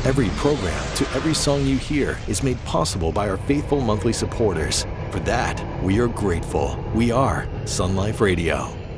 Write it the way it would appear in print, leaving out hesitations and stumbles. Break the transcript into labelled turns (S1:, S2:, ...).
S1: Every program to every song you hear is made possible by our faithful monthly supporters. For that, we are grateful. We are Sun Life Radio.